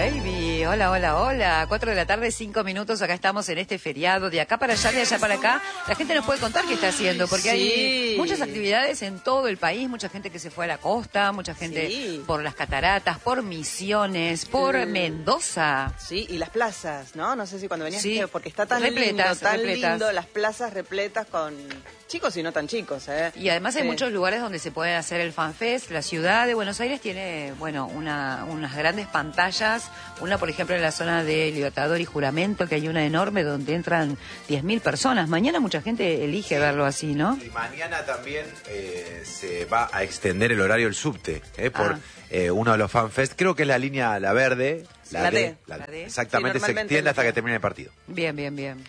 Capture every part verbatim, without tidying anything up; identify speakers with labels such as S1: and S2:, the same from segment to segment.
S1: baby. Hola, hola, hola. Cuatro de la tarde, cinco minutos. Acá estamos en este feriado. De acá para allá, de allá para acá. La gente nos puede contar qué está haciendo, porque sí. hay muchas actividades en todo el país. Mucha gente que se fue a la costa, mucha gente sí. por las cataratas, por Misiones, por sí. Mendoza.
S2: Sí, y las plazas, ¿no? No sé si cuando venías,
S1: sí.
S2: porque está tan
S1: repletas,
S2: lindo, tan
S1: repletas.
S2: lindo, las plazas repletas con chicos y no tan chicos, ¿eh?
S1: Y además hay
S2: sí.
S1: muchos lugares donde se puede hacer el FanFest. La ciudad de Buenos Aires tiene, bueno, una, unas grandes pantallas. Una, por ejemplo, en la zona de Libertador y Juramento, que hay una enorme donde entran diez mil personas. Mañana mucha gente elige sí. verlo así, ¿no?
S3: Y mañana también eh, se va a extender el horario del subte, ¿eh? Por ah. eh, uno de los FanFest. Creo que es la línea, la verde.
S2: La, la D. D.
S3: La,
S1: la D.
S3: Exactamente, sí, se extiende hasta que termine el partido.
S1: Bien, bien, bien.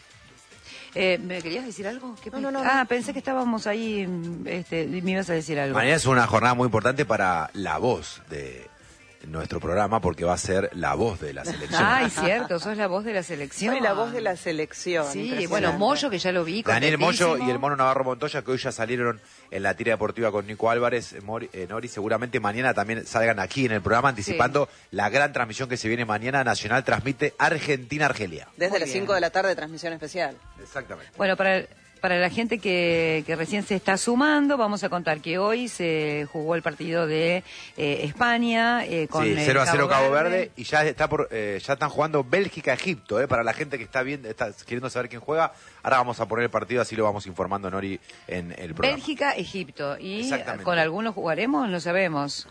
S1: Eh, ¿Me querías decir algo? ¿Qué
S2: no, no, no.
S1: Ah, pensé que estábamos ahí, este, me ibas a decir algo.
S3: Mañana es una jornada muy importante para la voz de nuestro programa, porque va a ser la voz de la selección.
S1: Ay, cierto, sos la voz de la selección.
S2: Soy la voz de la selección.
S1: Sí, bueno, Moyo, que ya lo vi.
S3: Daniel Moyo y el Mono Navarro Montoya, que hoy ya salieron en la tira deportiva con Nico Álvarez, Mori, eh, Nori, seguramente mañana también salgan aquí en el programa, anticipando sí. la gran transmisión que se viene mañana. Nacional transmite Argentina-Argelia.
S2: Desde Muy las cinco de la tarde, transmisión especial.
S3: Exactamente.
S1: Bueno, para... Para la gente que, que recién se está sumando, vamos a contar que hoy se jugó el partido de eh, España eh, con
S3: sí, cero a cero
S1: Cabo,
S3: Cabo
S1: Verde.
S3: Verde y ya está por eh, ya están jugando Bélgica-Egipto, eh, para la gente que está viendo, está queriendo saber quién juega. Ahora vamos a poner el partido, así lo vamos informando, Nori, en el programa.
S1: Bélgica-Egipto, y con algunos jugaremos, no sabemos.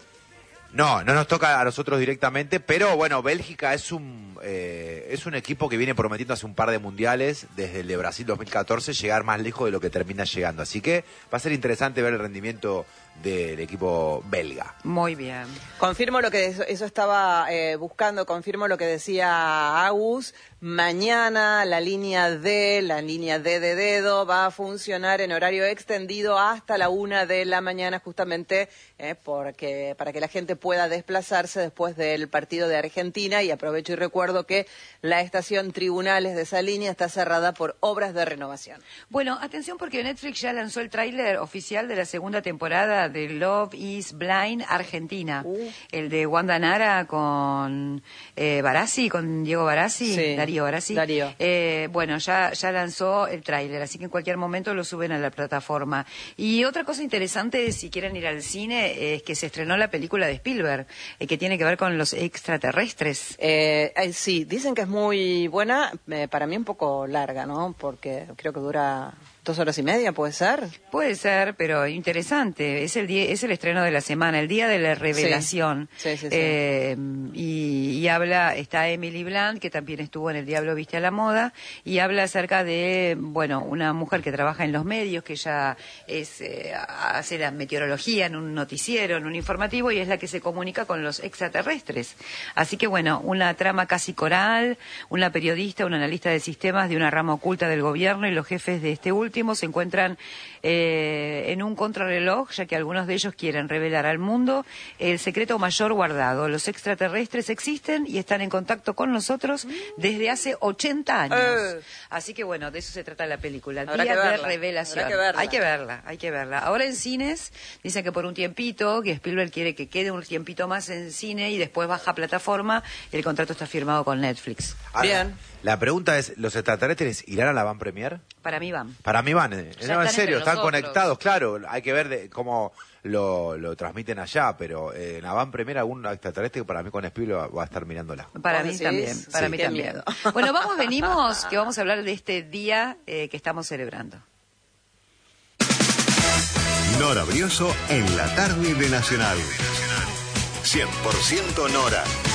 S3: No, no nos toca a nosotros directamente, pero bueno, Bélgica es un eh, es un equipo que viene prometiendo hace un par de mundiales, desde el de Brasil dos mil catorce, llegar más lejos de lo que termina llegando. Así que va a ser interesante ver el rendimiento del equipo belga.
S1: Muy bien.
S2: Confirmo lo que eso, eso estaba eh, buscando, confirmo lo que decía Agus. Mañana la línea D, la línea D de dedo, va a funcionar en horario extendido hasta la una de la mañana, justamente eh, porque para que la gente pueda desplazarse después del partido de Argentina. Y aprovecho y recuerdo que la estación Tribunales de esa línea está cerrada por obras de renovación.
S1: Bueno, atención, porque Netflix ya lanzó el tráiler oficial de la segunda temporada de Love is Blind Argentina. Uh. El de Wanda Nara con eh, Barassi, con Diego Barassi,
S2: sí.
S1: Darío Barassi.
S2: Darío.
S1: Eh, bueno, ya, ya lanzó el tráiler, así que en cualquier momento lo suben a la plataforma. Y otra cosa interesante, si quieren ir al cine, es que se estrenó la película de Spielberg, eh, que tiene que ver con los extraterrestres.
S2: Eh, eh, sí, dicen que es muy buena, eh, para mí un poco larga, ¿no? Porque creo que dura dos horas y media, ¿puede ser?
S1: Puede ser, pero interesante. Es el día, es el estreno de la semana, el día de la revelación.
S2: Sí, sí, sí, sí.
S1: Eh, y, y habla, está Emily Blunt, que también estuvo en El Diablo Viste a la Moda, y habla acerca de, bueno, una mujer que trabaja en los medios, que ella es, eh, hace la meteorología en un noticiero, en un informativo, y es la que se comunica con los extraterrestres. Así que, bueno, una trama casi coral, una periodista, un analista de sistemas de una rama oculta del gobierno y los jefes de este último se encuentran eh, en un contrarreloj, ya que algunos de ellos quieren revelar al mundo el secreto mayor guardado. Los extraterrestres existen y están en contacto con nosotros desde hace ochenta años. Uh. Así que bueno, de eso se trata la película, el día de revelación.
S2: Que verla.
S1: Hay que verla, hay que verla. Ahora en cines dicen que por un tiempito, que Spielberg quiere que quede un tiempito más en cine y después baja a plataforma, el contrato está firmado con Netflix.
S3: Ahora,
S2: bien.
S3: La pregunta es, ¿los extraterrestres irán a la Van Premier?
S1: Para mí van.
S3: Para mí van. Eh. No, en serio, están
S1: nosotros.
S3: conectados, claro. Hay que ver de cómo lo, lo transmiten allá, pero eh, en la Van Premier algún extraterrestre para mí con Spielberg va a estar mirándola.
S1: Para mí
S2: decís?
S1: también, para
S2: sí,
S1: mí también. Miedo. Bueno, vamos, venimos, que vamos a hablar de este día eh, que estamos celebrando.
S4: Nora Brioso en la tarde de Nacional. cien por ciento Nora.